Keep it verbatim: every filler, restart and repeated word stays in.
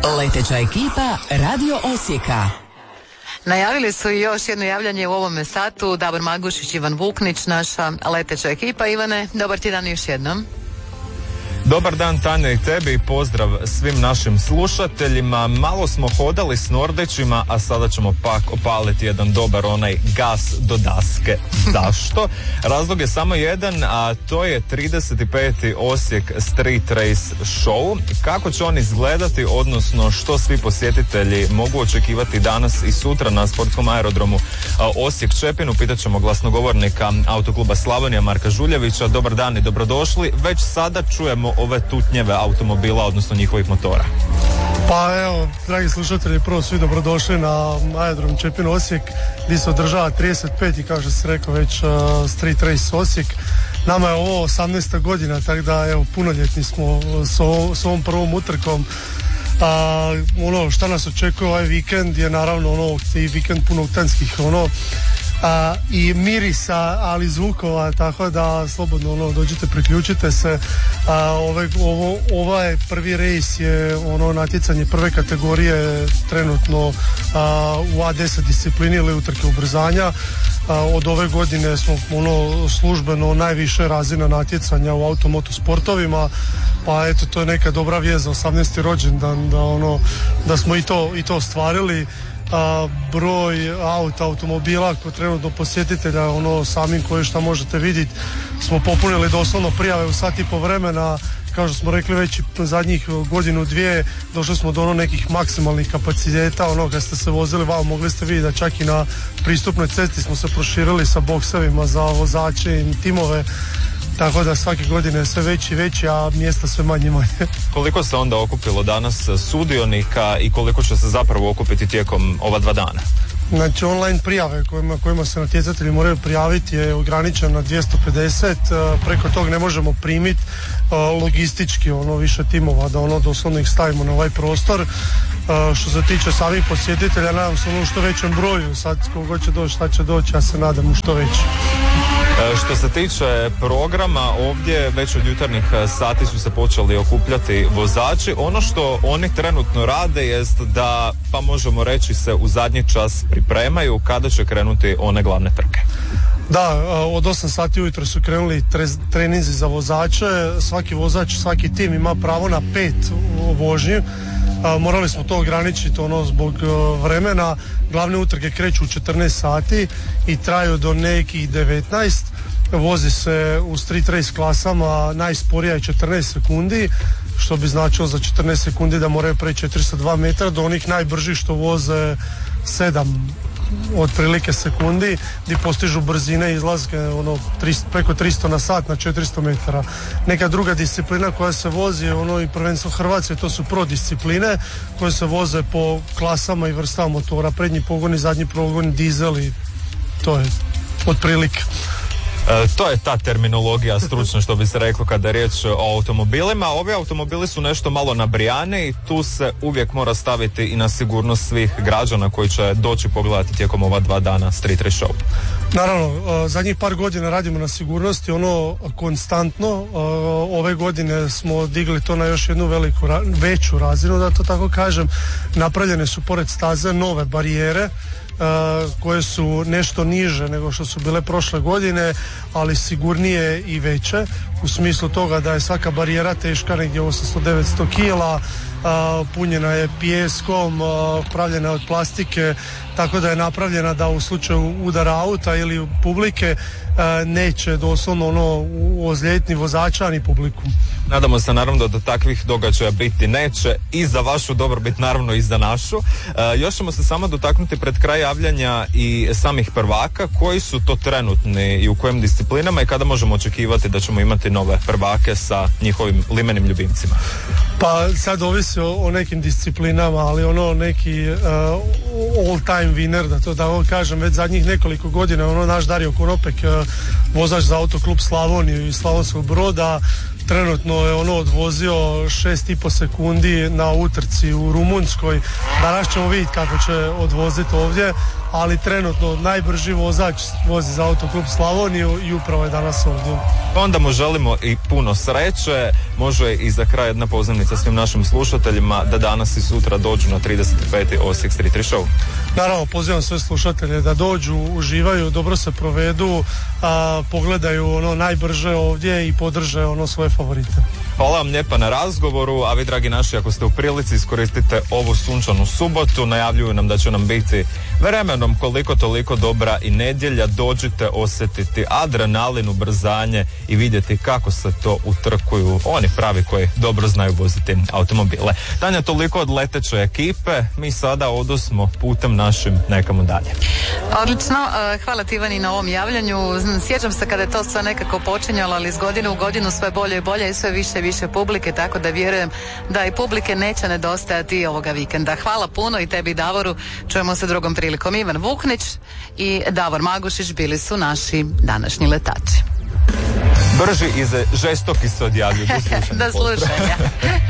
Leteća ekipa Radio Osijeka. Najavili su i još jedno javljanje u ovome satu. Davor Magušić, Ivan Vuknić, naša leteća ekipa. Ivane, dobar ti dan još jednom. Dobar dan, Tanja, i tebi i pozdrav svim našim slušateljima. Malo smo hodali s Nordećima, a sada ćemo pak opaliti jedan dobar onaj gas do daske. Zašto? Razlog je samo jedan, a to je trideset peti Osijek Street Race Show. Kako će on izgledati, odnosno što svi posjetitelji mogu očekivati danas i sutra na sportskom aerodromu Osijek Čepinu, pitat ćemo glasnogovornika Autokluba Slavonija Marka Žuljevića. Dobar dan i dobrodošli. Već sada čujemo ove tutnjeve automobila, odnosno njihovih motora. Pa evo, dragi slušatelji, prvo svi dobrodošli na aerodrom Čepin Osijek, gdje se održava trideset peti, kao što se rekao već, uh, Street Race Osijek. Nama je ovo osamnaesta godina, tako da evo, punoljetni smo s, ovo, s ovom prvom utrkom. A, ono šta nas očekuje ovaj vikend je naravno ono, i vikend punoktanskih ono, a, i mirisa, ali zvukova, tako da slobodno ono, dođite, priključite se. A, ove, ovo, ovaj prvi rejs je ono natjecanje prve kategorije trenutno a, u A deset disciplini ili utrke ubrzanja. A, od ove godine smo ono službeno najviše razina natjecanja u automoto sportovima, pa eto, to je neka dobra vijest za osamnaesti rođendan, da ono da smo i to i to ostvarili. A, broj auta, automobila kod trenutno posjetitelja, ono samim koje šta možete vidjeti, smo popunili doslovno prijave u sat i po vremena. Kao što smo rekli već zadnjih godinu, dvije, došli smo do ono nekih maksimalnih kapaciteta, ono kad ste se vozili vam, mogli ste vidjeti da čak i na pristupnoj cesti smo se proširili sa boksevima za vozače i timove, tako da svake godine je sve veći i veći, a mjesta sve manje i manje. Koliko se onda okupilo danas sudionika i koliko će se zapravo okupiti tijekom ova dva dana? Znači online prijave kojima, kojima se natjecatelji moraju prijaviti je ograničen na dvjesto pedeset, preko tog ne možemo primiti logistički ono više timova da ono doslovno ih stavimo na ovaj prostor. Što se tiče samih posjetitelja, nadam se ono u što većem broju, sad kogo će doći, šta će doći, ja se nadam u što veći. Što se tiče programa, ovdje već od jutarnjih sati su se počeli okupljati vozači. Ono što oni trenutno rade jest da, pa možemo reći, se u zadnji čas pripremaju kada će krenuti one glavne trke. Da, od osam sati ujutro su krenuli tre, treninzi za vozače. Svaki vozač, svaki tim ima pravo na pet vožnji. Morali smo to ograničiti ono zbog vremena. Glavne utrke kreću u četrnaest sati i traju do nekih devetnaest. Vozi se u street race klasama, najsporija je četrnaest sekundi, što bi značilo za četrnaest sekundi da moraju preći četiristo dva metra, do onih najbržih što voze sedam otprilike sekundi, gdje postižu brzine izlaske ono, tristo, preko tristo na sat na četiristo metara. Neka druga disciplina koja se vozi je ono i prvenstvo Hrvatske, to su pro discipline koje se voze po klasama i vrstama motora, prednji pogon i zadnji pogon, dizel, i to je otprilike. E, to je ta terminologija stručna, što bi se reklo kada je riječ o automobilima. Ovi automobili su nešto malo nabrijani i tu se uvijek mora staviti i na sigurnost svih građana koji će doći pogledati tijekom ova dva dana Street Race Show. Naravno, zadnjih par godina radimo na sigurnosti, ono konstantno. Ove godine smo digli to na još jednu veliku, veću razinu, da to tako kažem. Napravljene su pored staze nove barijere, Uh, koje su nešto niže nego što su bile prošle godine, ali sigurnije i veće, u smislu toga da je svaka barijera teška negdje osamsto do devetsto kila, uh, punjena je pijeskom, uh, pravljena je od plastike, tako da je napravljena da u slučaju udara auta ili publike uh, neće doslovno ono ozlijediti ni vozača ni publiku. Nadamo se naravno da takvih događaja biti neće, i za vašu dobrobit, naravno i za našu. E, još ćemo se samo dotaknuti pred kraj javljanja i samih prvaka, koji su to trenutni i u kojim disciplinama i kada možemo očekivati da ćemo imati nove prvake sa njihovim limenim ljubimcima. Pa sad ovisi o, o nekim disciplinama, ali ono neki uh, all time winner, da to da kažem, već zadnjih nekoliko godina, ono naš Dario Konopek, uh, vozač za Autoklub Slavoniju i Slavonskog Broda, trenutno je ono odvozio šest i po sekundi na utrci u Rumunjskoj. Danas ćemo vidjeti kako će odvoziti ovdje, ali trenutno najbrži vozač vozi za Autoklub Slavoniju i upravo je danas ovdje. Onda mu želimo i puno sreće. Može i za kraj jedna pozivnica svim našim slušateljima da danas i sutra dođu na trideset peti Osijek Street tri Show. Naravno, pozivam sve slušatelje da dođu, uživaju, dobro se provedu, a, pogledaju ono najbrže ovdje i podrže ono svoje favorite. Hvala vam lijepa na razgovoru, a vi dragi naši, ako ste u prilici, iskoristite ovu sunčanu subotu. Najavljuju nam da će nam biti vremenom koliko toliko dobra i nedjelja. Dođite osjetiti adrenalin, ubrzanje i vidjeti kako se to utrkuju oni pravi koji dobro znaju voziti automobile. Tanja, toliko od leteće ekipe. Mi sada odosmo putem našim nekamo dalje. Odlično, hvala ti Ivani na ovom javljanju. Sjećam se kada je to sve nekako počinjalo, ali iz godine u godinu sve bolje i bolje i sve više i više publike, tako da vjerujem da i publike neće nedostajati ovoga vikenda. Hvala puno i tebi, Davoru. Čujemo se drugom prilikom. Ivan Vuknić i Davor Magušić bili su naši današnji letači. Brži i žestoki se odjavljuju. Do slušanja. Do slušanja.